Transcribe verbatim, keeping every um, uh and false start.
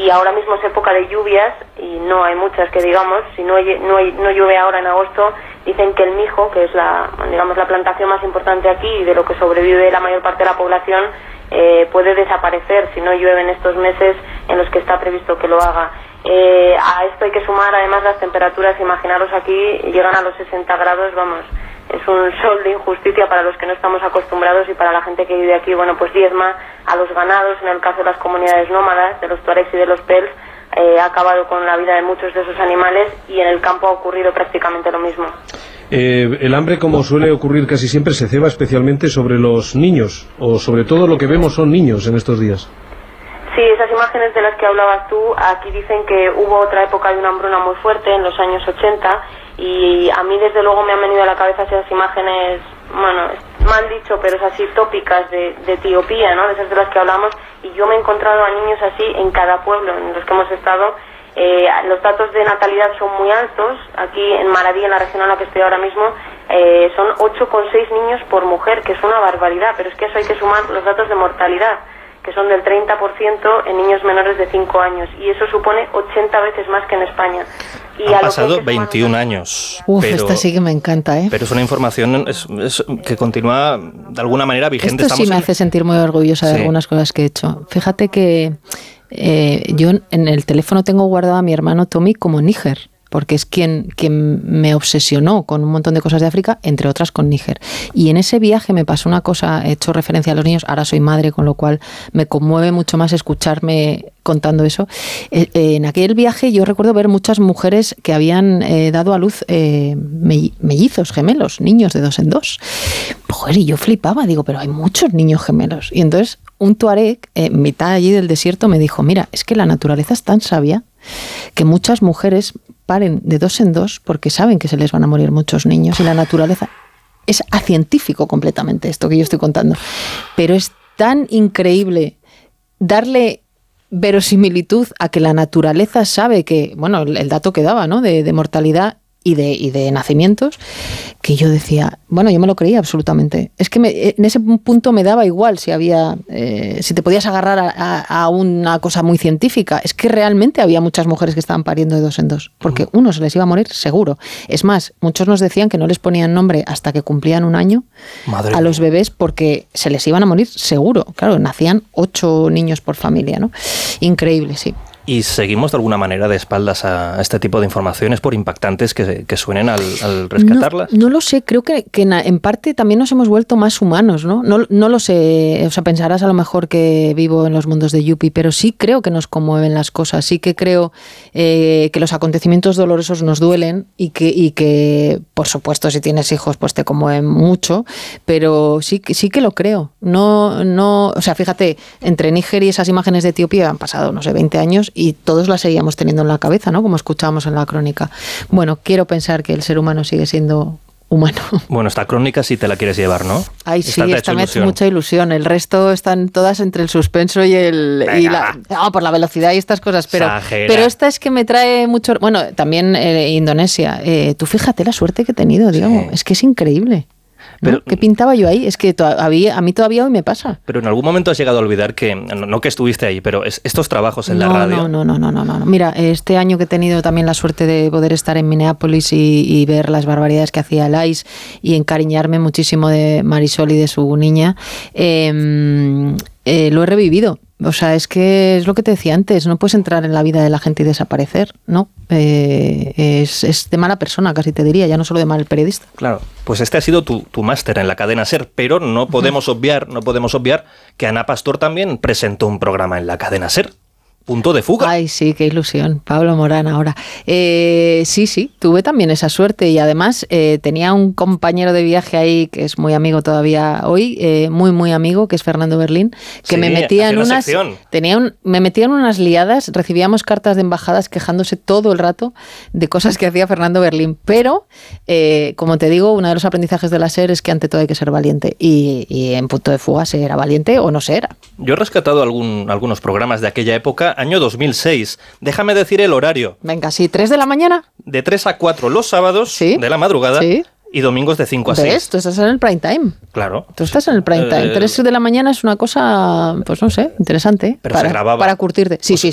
y ahora mismo es época de lluvias y no hay muchas que digamos, si no, no, no llueve ahora en agosto, dicen que el mijo, que es la, digamos, la plantación más importante aquí y de lo que sobrevive la mayor parte de la población, eh, puede desaparecer si no llueve en estos meses en los que está previsto que lo haga. Eh, a esto hay que sumar además las temperaturas, imaginaros aquí, llegan a los sesenta grados, vamos, es un sol de injusticia para los que no estamos acostumbrados y para la gente que vive aquí, bueno, pues diezma a los ganados, en el caso de las comunidades nómadas, de los tuaregs y de los pels, eh, ha acabado con la vida de muchos de esos animales y en el campo ha ocurrido prácticamente lo mismo. Eh, el hambre, como suele ocurrir casi siempre, se ceba especialmente sobre los niños, o sobre todo lo que vemos son niños en estos días. Sí, esas imágenes de las que hablabas tú, aquí dicen que hubo otra época de una hambruna muy fuerte en los años ochenta y a mí desde luego me han venido a la cabeza esas imágenes, bueno, mal dicho, pero es así tópicas de, de Etiopía, ¿no? De esas de las que hablamos, y yo me he encontrado a niños así en cada pueblo en los que hemos estado. Eh, los datos de natalidad son muy altos, aquí en Maradí, en la región en la que estoy ahora mismo, eh, son ocho coma seis niños por mujer, que es una barbaridad, pero es que eso hay que sumar los datos de mortalidad, que son del treinta por ciento en niños menores de cinco años, y eso supone ochenta veces más que en España. Y Han pasado veintiún años. Uf, pero, esta sí que me encanta, ¿eh? Pero es una información es, es, que continúa de alguna manera vigente. Esto sí Estamos me en... hace sentir muy orgullosa de sí. algunas cosas que he hecho. Fíjate que eh, yo en el teléfono tengo guardado a mi hermano Tommy como Níger, porque es quien, quien me obsesionó con un montón de cosas de África, entre otras con Níger. Y en ese viaje me pasó una cosa, he hecho referencia a los niños, ahora soy madre, con lo cual me conmueve mucho más escucharme contando eso. Eh, eh, en aquel viaje yo recuerdo ver muchas mujeres que habían eh, dado a luz eh, mellizos, gemelos, niños de dos en dos. Joder, y yo flipaba, digo, pero hay muchos niños gemelos. Y entonces un tuareg, eh, mitad allí del desierto, me dijo, mira, es que la naturaleza es tan sabia que muchas mujeres paren de dos en dos porque saben que se les van a morir muchos niños, y la naturaleza es acientífico completamente esto que yo estoy contando, pero es tan increíble darle verosimilitud a que la naturaleza sabe que, bueno, el, el dato que daba, ¿no?, de, de mortalidad y de, y de nacimientos, que yo decía, bueno, yo me lo creía absolutamente. Es que me, en ese punto me daba igual si había, eh, si te podías agarrar a, a, a una cosa muy científica. Es que realmente había muchas mujeres que estaban pariendo de dos en dos, porque uno se les iba a morir seguro. Es más, muchos nos decían que no les ponían nombre hasta que cumplían un año Madre a los bebés porque se les iban a morir seguro. Claro, nacían ocho niños por familia, ¿no? Increíble, sí. ¿Y seguimos de alguna manera de espaldas a este tipo de informaciones, por impactantes que, que suenen al, al rescatarlas? No, no lo sé, creo que, que en parte también nos hemos vuelto más humanos, ¿no? ¿no? No lo sé, o sea, pensarás a lo mejor que vivo en los mundos de Yuppie, pero sí creo que nos conmueven las cosas, sí que creo eh, que los acontecimientos dolorosos nos duelen y que, y que, por supuesto, si tienes hijos, pues te conmueven mucho, pero sí, sí que lo creo. No, no, o sea, fíjate, entre Níger y esas imágenes de Etiopía han pasado, no sé, veinte años, y todos la seguíamos teniendo en la cabeza, ¿no?, como escuchábamos en la crónica. Bueno, quiero pensar que el ser humano sigue siendo humano. Bueno, esta crónica sí te la quieres llevar, ¿no? Ay, sí, esta, esta me ha hecho mucha ilusión. El resto están todas entre el suspenso y el... Y la, no, por la velocidad y estas cosas, pero, pero esta es que me trae mucho... Bueno, también eh, Indonesia. Eh, tú fíjate la suerte que he tenido, Diego. Sí. Es que es increíble. Pero, ¿qué pintaba yo ahí? Es que todavía, a mí todavía hoy me pasa. Pero en algún momento has llegado a olvidar que, no, no que estuviste ahí, pero es, estos trabajos en no, la radio... No, no, no, no, no, no. Mira, este año que he tenido también la suerte de poder estar en Minneapolis y, y ver las barbaridades que hacía Lais y encariñarme muchísimo de Marisol y de su niña, eh, eh, lo he revivido. O sea, es que es lo que te decía antes, no puedes entrar en la vida de la gente y desaparecer, ¿no? Eh, es, es de mala persona, casi te diría, ya no solo de mal periodista. Claro, pues este ha sido tu, tu máster en la cadena SER, pero no podemos uh-huh. obviar, no podemos obviar que Ana Pastor también presentó un programa en la cadena SER. Punto de fuga. Ay, sí, qué ilusión. Pablo Morán ahora. Eh, sí, sí, tuve también esa suerte y además eh, tenía un compañero de viaje ahí que es muy amigo todavía hoy, eh, muy, muy amigo, que es Fernando Berlín, que sí, me metía en unas... Tenía un, me metía en unas liadas, recibíamos cartas de embajadas quejándose todo el rato de cosas que hacía Fernando Berlín, pero, eh, como te digo, uno de los aprendizajes de la SER es que ante todo hay que ser valiente y, y en Punto de Fuga se era valiente o no se era. Yo he rescatado algún, algunos programas de aquella época, año dos mil seis. Déjame decir el horario. Venga, sí, ¿tres de la mañana? De tres a cuatro los sábados, ¿sí?, de la madrugada, ¿sí?, y domingos de cinco a seis. ¿Ves? Tú estás en el prime time. Claro. Tú estás en el prime time. Eh, tres de la mañana es una cosa, pues no sé, interesante. Pero para, se grababa. Para curtirte. Sí, pues, sí,